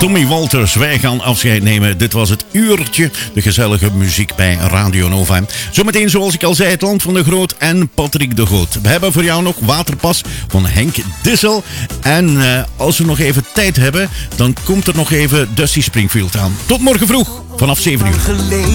Tommy Walters, wij gaan afscheid nemen. Dit was het uurtje, de gezellige muziek bij Radio Nova. Zometeen, zoals ik al zei, het Land van de Groot en Patrick de Groot. We hebben voor jou nog Waterpas van Henk Dissel. En als we nog even tijd hebben, dan komt er nog even Dusty Springfield aan. Tot morgen vroeg, vanaf 7 uur.